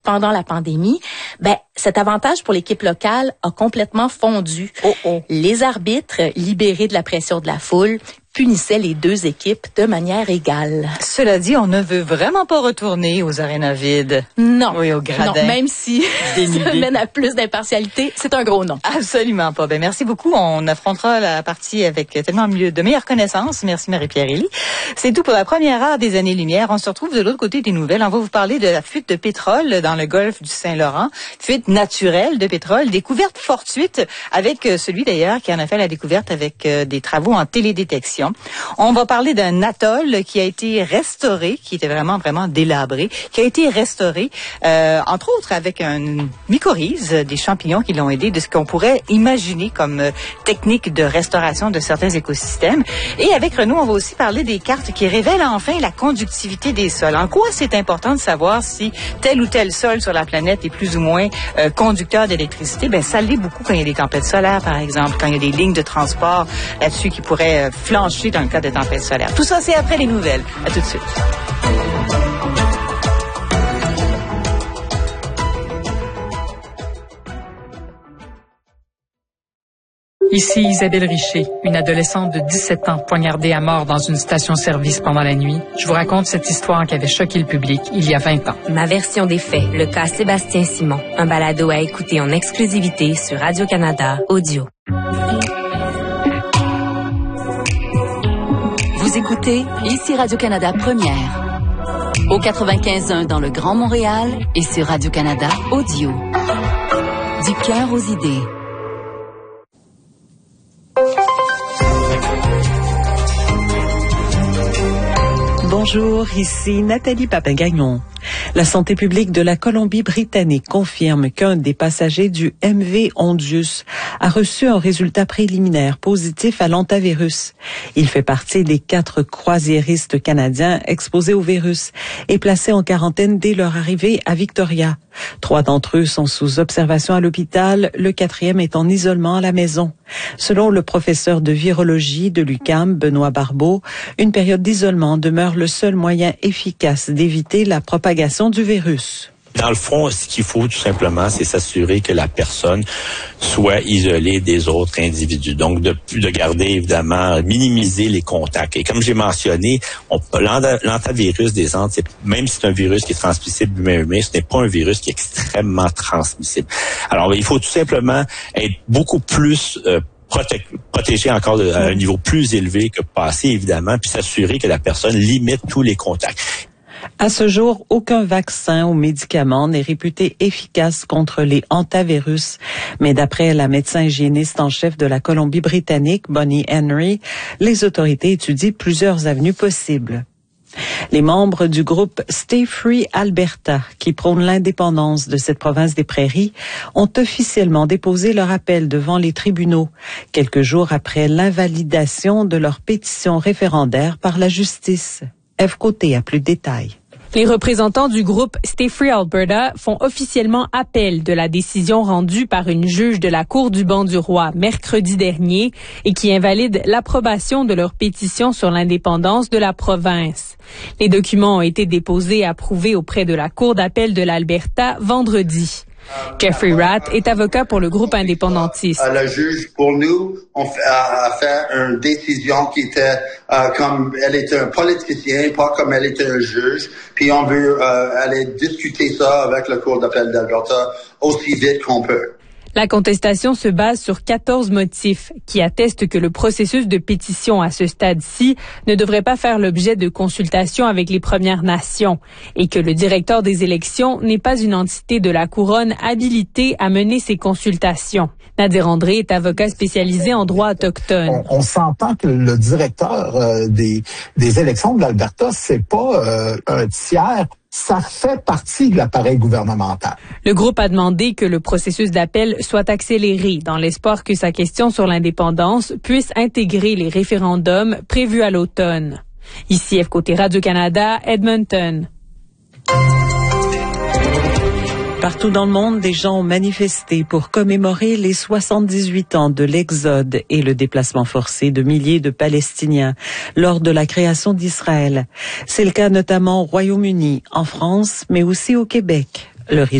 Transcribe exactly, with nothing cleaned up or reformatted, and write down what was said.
pendant la pandémie, ben cet avantage pour l'équipe locale a complètement fondu. Oh oh. Les arbitres, libérés de la pression de la foule, punissaient les deux équipes de manière égale. Cela dit, on ne veut vraiment pas retourner aux arénas vides. Non. Oui, au gradin. Non, même si ça mène à plus d'impartialité, c'est un gros non. Absolument pas. Ben, merci beaucoup. On affrontera la partie avec tellement mieux, de meilleures connaissances. Merci Marie-Pierre Elie. C'est tout pour la première heure des Années-Lumière. On se retrouve de l'autre côté des nouvelles. On va vous parler de la fuite de pétrole dans le golfe du Saint-Laurent. Fuite naturelle de pétrole. Découverte fortuite avec celui d'ailleurs qui en a fait la découverte avec des travaux en télédétection. On va parler d'un atoll qui a été restauré, qui était vraiment, vraiment délabré, qui a été restauré, euh, entre autres avec une mycorhize, des champignons qui l'ont aidé, de ce qu'on pourrait imaginer comme euh, technique de restauration de certains écosystèmes. Et avec Renaud, on va aussi parler des cartes qui révèlent enfin la conductivité des sols. En quoi c'est important de savoir si tel ou tel sol sur la planète est plus ou moins euh, conducteur d'électricité? Ben, ça l'est beaucoup quand il y a des tempêtes solaires, par exemple, quand il y a des lignes de transport là-dessus qui pourraient euh, flancher dans le cas de tempêtes solaires. Tout ça, c'est après les nouvelles. À tout de suite. Ici Isabelle Richer, une adolescente de dix-sept ans poignardée à mort dans une station-service pendant la nuit. Je vous raconte cette histoire qui avait choqué le public il y a vingt ans. Ma version des faits, le cas Sébastien Simon. Un balado à écouter en exclusivité sur Radio-Canada Audio. Vous écoutez ici Radio-Canada Première, au quatre-vingt-quinze un dans le Grand Montréal et sur Radio-Canada Audio. Du cœur aux idées. Bonjour, ici Nathalie Papagagnon. La santé publique de la Colombie-Britannique confirme qu'un des passagers du M V Ondius a reçu un résultat préliminaire positif à l'hantavirus. Il fait partie des quatre croisiéristes canadiens exposés au virus et placés en quarantaine dès leur arrivée à Victoria. Trois d'entre eux sont sous observation à l'hôpital, le quatrième est en isolement à la maison. Selon le professeur de virologie de l'U Q A M, Benoît Barbeau, une période d'isolement demeure le seul moyen efficace d'éviter la propagation du virus. Dans le fond, ce qu'il faut tout simplement, c'est s'assurer que la personne soit isolée des autres individus. Donc, de, de garder, évidemment, minimiser les contacts. Et comme j'ai mentionné, on, l'hantavirus des Andes, c'est, même si c'est un virus qui est transmissible humain-humain, ce n'est pas un virus qui est extrêmement transmissible. Alors, il faut tout simplement être beaucoup plus euh, Proté- protéger encore de, à un niveau plus élevé que passé, évidemment, puis s'assurer que la personne limite tous les contacts. À ce jour, aucun vaccin ou médicament n'est réputé efficace contre les hantavirus. Mais d'après la médecin hygiéniste en chef de la Colombie-Britannique, Bonnie Henry, les autorités étudient plusieurs avenues possibles. Les membres du groupe Stay Free Alberta, qui prône l'indépendance de cette province des prairies, ont officiellement déposé leur appel devant les tribunaux, quelques jours après l'invalidation de leur pétition référendaire par la justice. Ève Côté a plus de détails. Les représentants du groupe Stay Free Alberta font officiellement appel de la décision rendue par une juge de la Cour du banc du roi mercredi dernier et qui invalide l'approbation de leur pétition sur l'indépendance de la province. Les documents ont été déposés et approuvés auprès de la Cour d'appel de l'Alberta vendredi. Jeffrey Ratt est avocat pour le groupe indépendantiste. Le juge, pour nous, on fait, a fait une décision qui était euh, comme elle était un politicien, pas comme elle était un juge. Puis on veut euh, aller discuter ça avec la Cour d'appel d'Alberta aussi vite qu'on peut. La contestation se base sur quatorze motifs qui attestent que le processus de pétition à ce stade-ci ne devrait pas faire l'objet de consultations avec les Premières Nations et que le directeur des élections n'est pas une entité de la couronne habilitée à mener ces consultations. Nadir André est avocat spécialisé en droit autochtone. On, on s'entend que le directeur euh, des, des élections de l'Alberta, c'est pas euh, un tiers. Ça fait partie de l'appareil gouvernemental. Le groupe a demandé que le processus d'appel soit accéléré dans l'espoir que sa question sur l'indépendance puisse intégrer les référendums prévus à l'automne. Ici F Côté Radio-Canada, Edmonton. Partout dans le monde, des gens ont manifesté pour commémorer les soixante-dix-huit ans de l'exode et le déplacement forcé de milliers de Palestiniens lors de la création d'Israël. C'est le cas notamment au Royaume-Uni, en France, mais aussi au Québec. Le